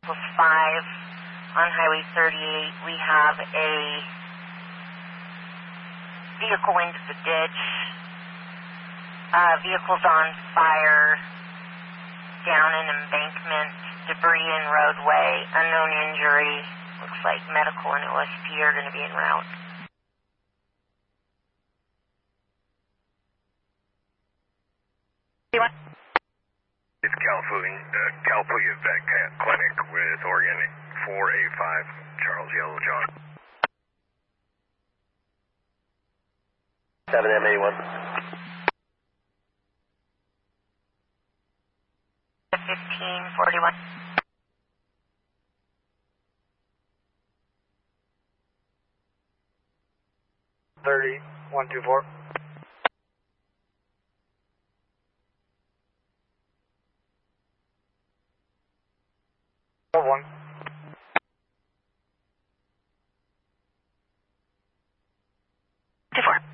5 on Highway 38. We have a vehicle into the ditch. Vehicles on fire, down an embankment, debris in roadway, unknown injury. Looks like medical and OSP are going to be en route. It's California Vet Clinic with Oregon 485, Charles Yellow John. 7M81. 1541. $30, 124. One. 24.